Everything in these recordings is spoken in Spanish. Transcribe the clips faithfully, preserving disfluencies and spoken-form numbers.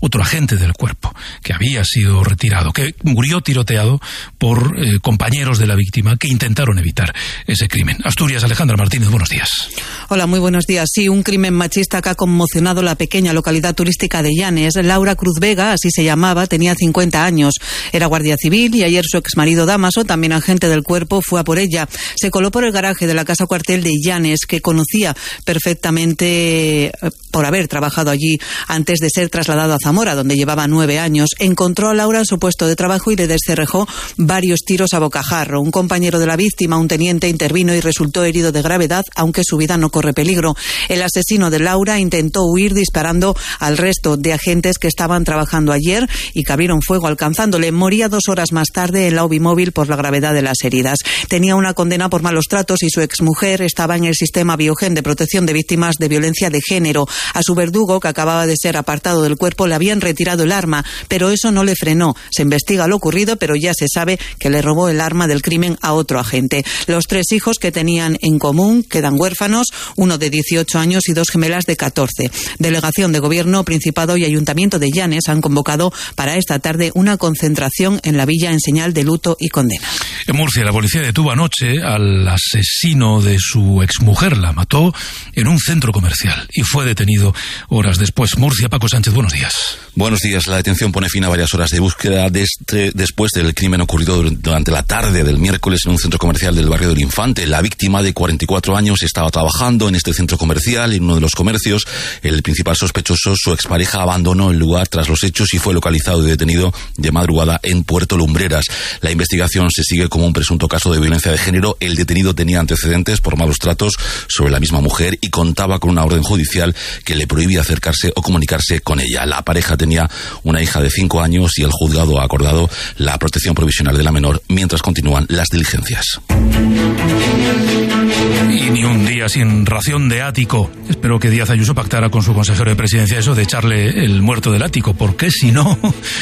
otro agente del cuerpo, que había sido retirado, que murió tiroteado por eh, compañeros de la víctima que intentaron evitar ese crimen. Asturias, Alejandra Martínez, buenos días. Hola, muy buenos días. Sí, un crimen machista que ha conmocionado la pequeña localidad turística de Llanes. Laura Cruz Vega, así se llamaba, tenía cincuenta años. Era guardia civil y ayer su exmarido Dámaso, también agente del cuerpo, fue a por ella. Se coló por el garaje de la casa cuartel de Llanes, que conocía perfectamente por haber trabajado allí antes de ser trasladado a Zamora, donde llevaba nueve años. Encontró a Laura en su puesto de trabajo y le descerrejó varios tiros a bocajarro. Un compañero de la víctima, un teniente, intervino y resultó herido de gravedad, aunque su vida no corre peligro. El asesino de Laura intentó huir disparando al resto de agentes que estaban trabajando ayer y que abrieron fuego alcanzándole. Moría dos horas más tarde en la U B I móvil por la gravedad de las heridas. Tenía una condena por malos tratos y su exmujer estaba en el sistema Biogen de protección de víctimas de violencia de género. A su verdugo, que acababa de ser apartado del cuerpo, le habían retirado el arma, pero eso no le frenó. Se investiga lo ocurrido, pero ya se sabe que le robó el arma del crimen a otro agente. Los tres hijos que tenían en común quedan huérfanos, uno de dieciocho años y dos gemelas de catorce. Delegación de Gobierno, Principado y Ayuntamiento de Llanes han convocado para esta tarde una concentración en la villa en señal de luto y condena. En Murcia, la policía detuvo anoche al asesino de su exmujer. La mató en un centro comercial y fue detenido horas después. Murcia, Paco Sánchez, buenos días. Buenos días. La detención pone fin a varias horas de búsqueda desde, después del crimen ocurrido durante la tarde del miércoles en un centro comercial del barrio del Infante. La víctima, de cuarenta y cuatro años, estaba trabajando en este centro comercial, en uno de los comercios. El principal sospechoso, su expareja, abandonó el lugar tras los hechos y fue localizado y detenido de madrugada en Puerto Lumbreras. La investigación se sigue como un presunto caso de violencia de género. El detenido tenía antecedentes por malos tratos sobre la misma mujer y contaba con una orden judicial que le prohibía acercarse o comunicarse con ella. La pareja tenía una hija de cinco años y el juzgado ha acordado la protección provisional de la menor mientras continúan las diligencias. Y ni un día sin ración de ático. Espero que Díaz Ayuso pactara con su consejero de presidencia eso de echarle el muerto del ático, porque si no,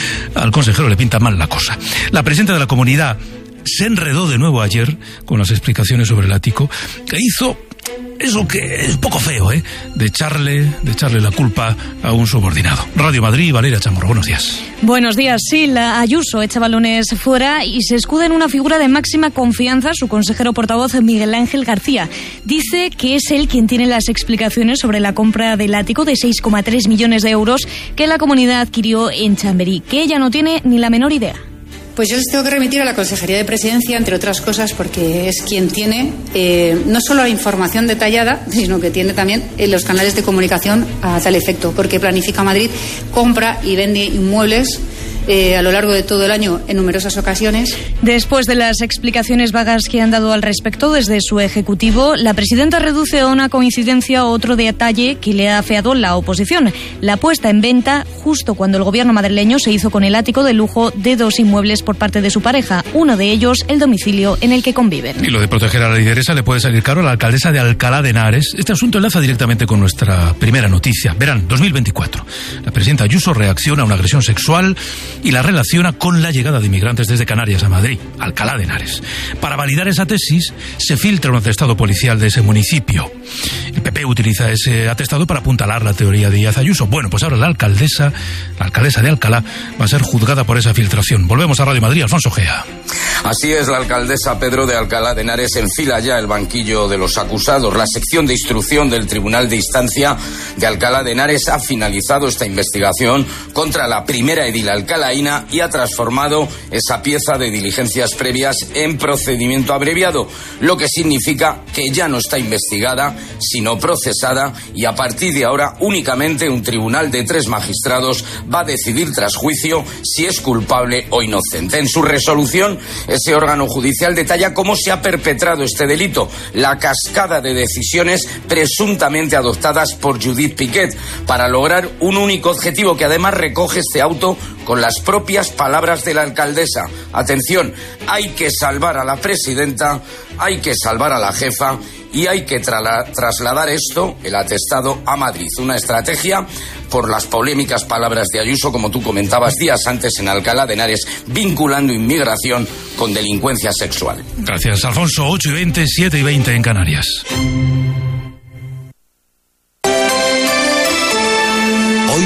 al consejero le pinta mal la cosa. La presidenta de la comunidad se enredó de nuevo ayer con las explicaciones sobre el ático, que hizo eso que es poco feo, ¿eh? De echarle, de echarle la culpa a un subordinado. Radio Madrid, Valeria Chamorro, buenos días. Buenos días. Sí, la Ayuso echa balones fuera y se escuda en una figura de máxima confianza, su consejero portavoz Miguel Ángel García. Dice que es él quien tiene las explicaciones sobre la compra del ático de seis coma tres millones de euros que la comunidad adquirió en Chamberí, que ella no tiene ni la menor idea. Pues yo les tengo que remitir a la Consejería de Presidencia, entre otras cosas, porque es quien tiene eh, no solo la información detallada, sino que tiene también eh, los canales de comunicación a tal efecto, porque Planifica Madrid compra y vende inmuebles Eh, a lo largo de todo el año en numerosas ocasiones. Después de las explicaciones vagas que han dado al respecto desde su ejecutivo, la presidenta reduce a una coincidencia otro detalle que le ha afeado la oposición: la puesta en venta justo cuando el gobierno madrileño se hizo con el ático de lujo de dos inmuebles por parte de su pareja, uno de ellos el domicilio en el que conviven. Y lo de proteger a la lideresa le puede salir caro a la alcaldesa de Alcalá de Henares. Este asunto enlaza directamente con nuestra primera noticia. Verán, dos mil veinticuatro. La presidenta Ayuso reacciona a una agresión sexual y la relaciona con la llegada de inmigrantes desde Canarias a Madrid, Alcalá de Henares. Para validar esa tesis, se filtra un atestado policial de ese municipio. El P P utiliza ese atestado para apuntalar la teoría de Díaz Ayuso. Bueno, pues ahora la alcaldesa, la alcaldesa de Alcalá, va a ser juzgada por esa filtración. Volvemos a Radio Madrid, Alfonso Gea. Así es, la alcaldesa Pedro de Alcalá de Henares enfila ya el banquillo de los acusados. La sección de instrucción del Tribunal de Instancia de Alcalá de Henares ha finalizado esta investigación contra la primera edil alcalaína y ha transformado esa pieza de diligencias previas en procedimiento abreviado, lo que significa que ya no está investigada, sino procesada, y a partir de ahora únicamente un tribunal de tres magistrados va a decidir tras juicio si es culpable o inocente. En su resolución, ese órgano judicial detalla cómo se ha perpetrado este delito, la cascada de decisiones presuntamente adoptadas por Judith Piquet para lograr un único objetivo que además recoge este auto con las propias palabras de la alcaldesa. Atención, hay que salvar a la presidenta, hay que salvar a la jefa y hay que tra- trasladar esto, el atestado, a Madrid. Una estrategia por las polémicas palabras de Ayuso, como tú comentabas días antes en Alcalá de Henares, vinculando inmigración con delincuencia sexual. Gracias, Alfonso. ocho y veinte, siete y veinte en Canarias. Hoy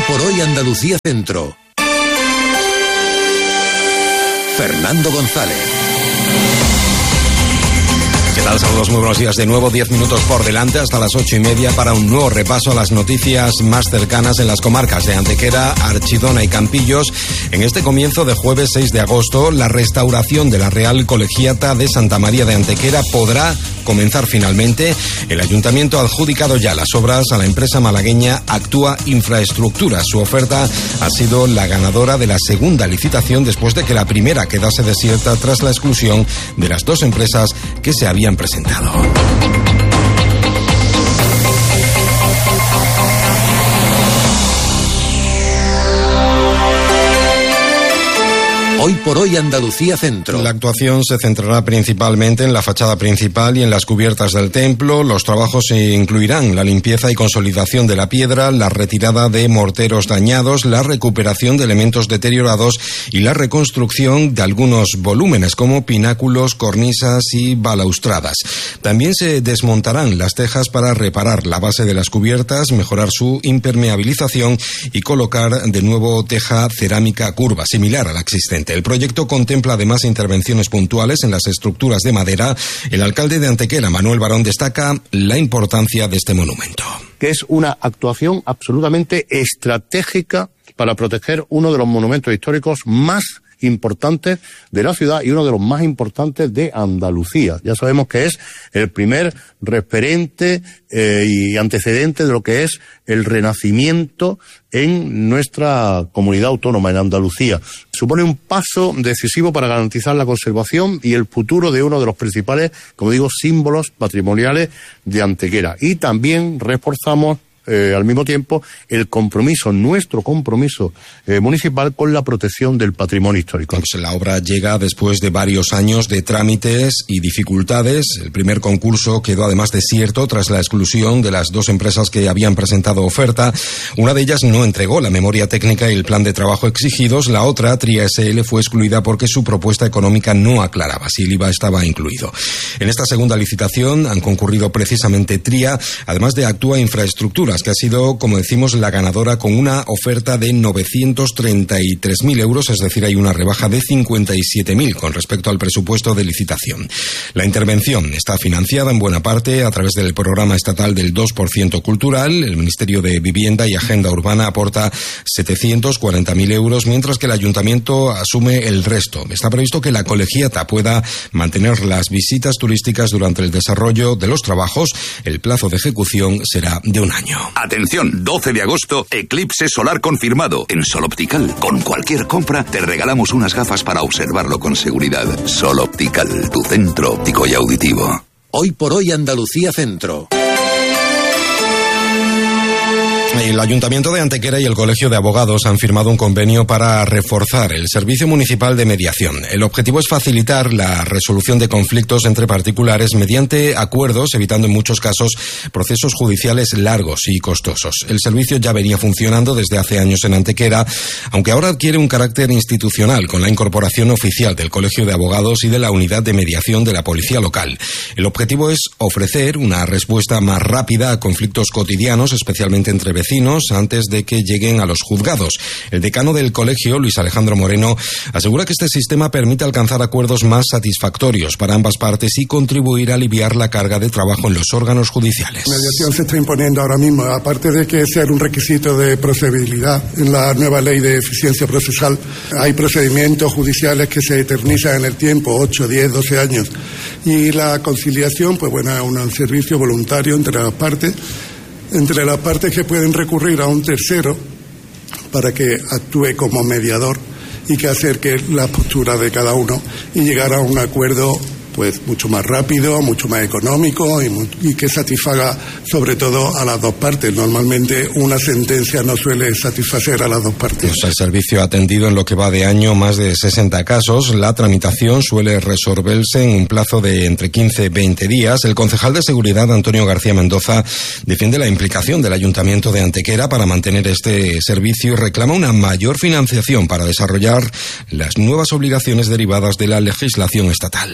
por hoy Andalucía Centro. Fernando González. ¿Qué tal? Saludos, muy buenos días de nuevo. Diez minutos por delante hasta las ocho y media para un nuevo repaso a las noticias más cercanas en las comarcas de Antequera, Archidona y Campillos. En este comienzo de jueves seis de agosto, la restauración de la Real Colegiata de Santa María de Antequera podrá comenzar finalmente. El ayuntamiento ha adjudicado ya las obras a la empresa malagueña Actúa Infraestructuras. Su oferta ha sido la ganadora de la segunda licitación después de que la primera quedase desierta tras la exclusión de las dos empresas que se habían presentado. Hoy por hoy Andalucía Centro. La actuación se centrará principalmente en la fachada principal y en las cubiertas del templo. Los trabajos incluirán la limpieza y consolidación de la piedra, la retirada de morteros dañados, la recuperación de elementos deteriorados y la reconstrucción de algunos volúmenes como pináculos, cornisas y balaustradas. También se desmontarán las tejas para reparar la base de las cubiertas, mejorar su impermeabilización y colocar de nuevo teja cerámica curva, similar a la existente. El proyecto contempla además intervenciones puntuales en las estructuras de madera. El alcalde de Antequera, Manuel Barón, destaca la importancia de este monumento. Que es una actuación absolutamente estratégica para proteger uno de los monumentos históricos más importantes de la ciudad y uno de los más importantes de Andalucía. Ya sabemos que es el primer referente eh, y antecedente de lo que es el renacimiento en nuestra comunidad autónoma, en Andalucía. Supone un paso decisivo para garantizar la conservación y el futuro de uno de los principales, como digo, símbolos patrimoniales de Antequera. Y también reforzamos Eh, al mismo tiempo el compromiso, nuestro compromiso eh, municipal con la protección del patrimonio histórico. Pues la obra llega después de varios años de trámites y dificultades. El primer concurso quedó además desierto tras la exclusión de las dos empresas que habían presentado oferta. Una de ellas no entregó la memoria técnica y el plan de trabajo exigidos. La otra, Tria S L, fue excluida porque su propuesta económica no aclaraba si el I V A estaba incluido. En esta segunda licitación han concurrido precisamente Tria, además de Actúa Infraestructuras, que ha sido, como decimos, la ganadora con una oferta de novecientos treinta y tres mil euros, es decir, hay una rebaja de cincuenta y siete mil con respecto al presupuesto de licitación. La intervención está financiada en buena parte a través del programa estatal del dos por ciento cultural. El Ministerio de Vivienda y Agenda Urbana aporta setecientos cuarenta mil euros, mientras que el ayuntamiento asume el resto. Está previsto que la colegiata pueda mantener las visitas turísticas durante el desarrollo de los trabajos. El plazo de ejecución será de un año. Atención, doce de agosto, eclipse solar confirmado. En Sol Optical, con cualquier compra, te regalamos unas gafas para observarlo con seguridad. Sol Optical, tu centro óptico y auditivo. Hoy por hoy Andalucía Centro. El Ayuntamiento de Antequera y el Colegio de Abogados han firmado un convenio para reforzar el Servicio Municipal de Mediación. El objetivo es facilitar la resolución de conflictos entre particulares mediante acuerdos, evitando en muchos casos procesos judiciales largos y costosos. El servicio ya venía funcionando desde hace años en Antequera, aunque ahora adquiere un carácter institucional con la incorporación oficial del Colegio de Abogados y de la Unidad de Mediación de la Policía Local. El objetivo es ofrecer una respuesta más rápida a conflictos cotidianos, especialmente entre vecinos, antes de que lleguen a los juzgados. El decano del colegio, Luis Alejandro Moreno, asegura que este sistema permite alcanzar acuerdos más satisfactorios para ambas partes y contribuir a aliviar la carga de trabajo en los órganos judiciales. La mediación se está imponiendo ahora mismo, aparte de que sea un requisito de procedibilidad en la nueva ley de eficiencia procesal. Hay procedimientos judiciales que se eternizan en el tiempo, ocho, diez, doce años. Y la conciliación, pues bueno, es un servicio voluntario entre las partes, entre las partes que pueden recurrir a un tercero para que actúe como mediador y que acerque la postura de cada uno y llegar a un acuerdo pues mucho más rápido, mucho más económico y, y que satisfaga sobre todo a las dos partes. Normalmente una sentencia no suele satisfacer a las dos partes. Pues el servicio ha atendido en lo que va de año más de sesenta casos. La tramitación suele resolverse en un plazo de entre quince y veinte días. El concejal de Seguridad, Antonio García Mendoza, defiende la implicación del Ayuntamiento de Antequera para mantener este servicio y reclama una mayor financiación para desarrollar las nuevas obligaciones derivadas de la legislación estatal. En el año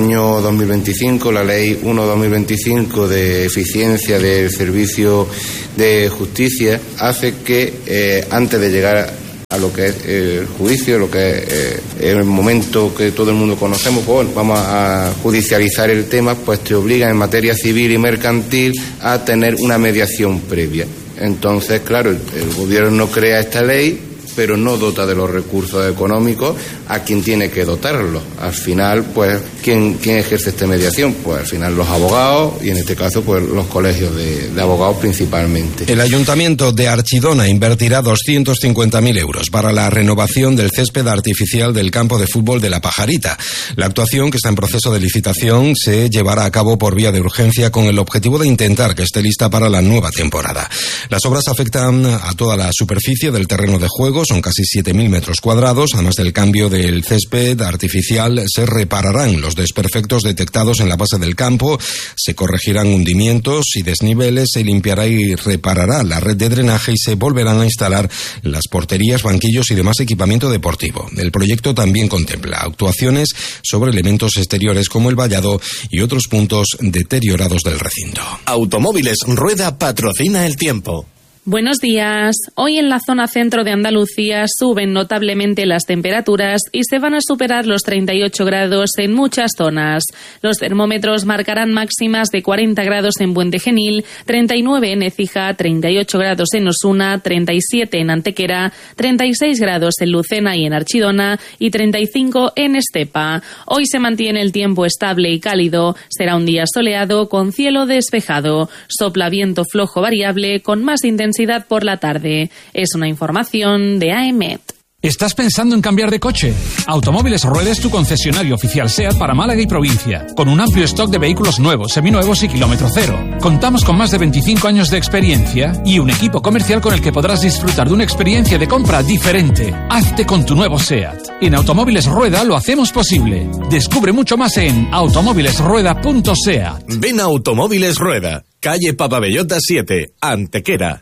año dos mil veinticinco, la ley uno barra dos mil veinticinco de eficiencia del servicio de justicia hace que eh, antes de llegar a lo que es el juicio, lo que es eh, el momento que todo el mundo conocemos, pues vamos a judicializar el tema, pues te obliga en materia civil y mercantil a tener una mediación previa. Entonces, claro, el, el gobierno no crea esta ley, pero no dota de los recursos económicos a quien tiene que dotarlos. Al final, pues, ¿quién, quién ejerce esta mediación? Pues al final los abogados y en este caso, pues los colegios de, de abogados principalmente. El Ayuntamiento de Archidona invertirá doscientos cincuenta mil euros para la renovación del césped artificial del campo de fútbol de La Pajarita. La actuación, que está en proceso de licitación, se llevará a cabo por vía de urgencia con el objetivo de intentar que esté lista para la nueva temporada. Las obras afectan a toda la superficie del terreno de juego, son casi siete mil metros cuadrados. Además del cambio del césped artificial, se repararán los desperfectos detectados en la base del campo, se corregirán hundimientos y desniveles, se limpiará y reparará la red de drenaje y se volverán a instalar las porterías, banquillos y demás equipamiento deportivo. El proyecto también contempla actuaciones sobre elementos exteriores como el vallado y otros puntos deteriorados del recinto. Automóviles Rueda patrocina el tiempo. Buenos días. Hoy en la zona centro de Andalucía suben notablemente las temperaturas y se van a superar los treinta y ocho grados en muchas zonas. Los termómetros marcarán máximas de cuarenta grados en Puente Genil, treinta y nueve en Écija, treinta y ocho grados en Osuna, treinta y siete en Antequera, treinta y seis grados en Lucena y en Archidona y treinta y cinco en Estepa. Hoy se mantiene el tiempo estable y cálido. Será un día soleado con cielo despejado. Sopla viento flojo variable con más intensidad por la tarde. Es una información de A E M E T. ¿Estás pensando en cambiar de coche? Automóviles Rueda es tu concesionario oficial SEAT para Málaga y provincia, con un amplio stock de vehículos nuevos, seminuevos y kilómetro cero. Contamos con más de veinticinco años de experiencia y un equipo comercial con el que podrás disfrutar de una experiencia de compra diferente. Hazte con tu nuevo SEAT. En Automóviles Rueda lo hacemos posible. Descubre mucho más en automóviles rueda punto seat. Ven a Automóviles Rueda, calle Papabellota siete, Antequera.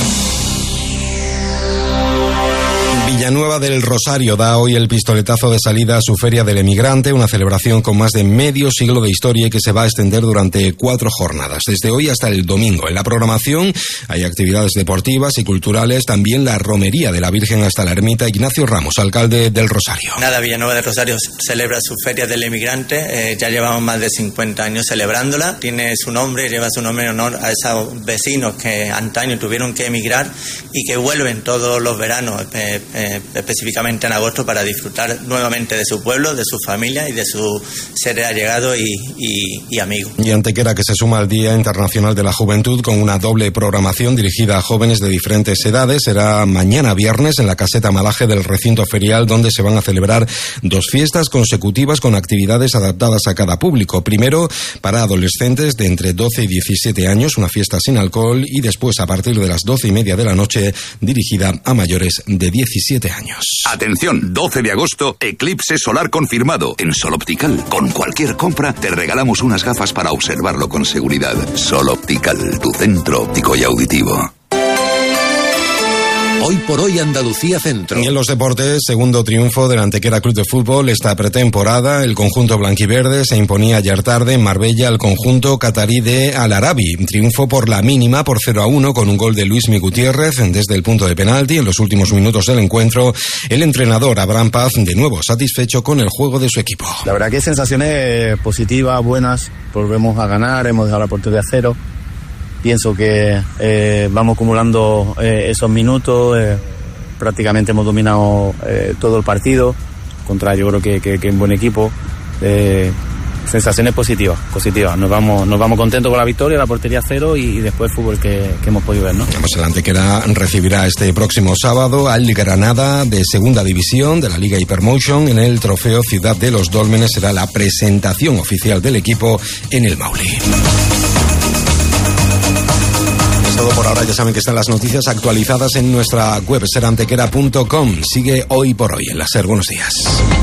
Villanueva del Rosario da hoy el pistoletazo de salida a su Feria del Emigrante, una celebración con más de medio siglo de historia y que se va a extender durante cuatro jornadas, desde hoy hasta el domingo. En la programación hay actividades deportivas y culturales, también la romería de la Virgen hasta la ermita. Ignacio Ramos, alcalde del Rosario. Nada, Villanueva del Rosario celebra su Feria del Emigrante, eh, ya llevamos más de cincuenta años celebrándola, tiene su nombre, lleva su nombre en honor a esos vecinos que antaño tuvieron que emigrar y que vuelven todos los veranos, eh, eh, específicamente en agosto, para disfrutar nuevamente de su pueblo, de su familia y de sus seres allegados y, y, y amigos. Y Antequera, que se suma al Día Internacional de la Juventud con una doble programación dirigida a jóvenes de diferentes edades. Será mañana viernes en la caseta Malaje del recinto ferial, donde se van a celebrar dos fiestas consecutivas con actividades adaptadas a cada público. Primero para adolescentes de entre doce y diecisiete años, una fiesta sin alcohol, y después a partir de las doce y media de la noche dirigida a mayores de diecisiete años. Atención, doce de agosto, eclipse solar confirmado. En Sol Optical, con cualquier compra te regalamos unas gafas para observarlo con seguridad. Sol Optical, tu centro óptico y auditivo. Hoy por hoy Andalucía Centro. Y en los deportes, segundo triunfo del Antequera Club de Fútbol esta pretemporada. El conjunto blanquiverde se imponía ayer tarde en Marbella al conjunto catarí de Al Arabi. Triunfo por la mínima, por cero a uno, con un gol de Luismi Gutiérrez desde el punto de penalti. En los últimos minutos del encuentro, el entrenador Abraham Paz, de nuevo satisfecho con el juego de su equipo. La verdad que sensaciones positivas, buenas. Volvemos a ganar, hemos dejado la portería a cero. Pienso que eh, vamos acumulando eh, esos minutos, eh, prácticamente hemos dominado eh, todo el partido, contra yo creo que, que, que un buen equipo. Eh, sensaciones positivas, positivas. Nos vamos, nos vamos contentos con la victoria, la portería cero y, y después el fútbol que, que hemos podido ver, ¿no? Pues el Antequera recibirá este próximo sábado al Granada de Segunda División de la Liga Hypermotion en el Trofeo Ciudad de los Dólmenes. Será la presentación oficial del equipo en el Maule. Todo por ahora. Ya saben que están las noticias actualizadas en nuestra web ser antequera punto com. Sigue Hoy por Hoy en la SER. Buenos días.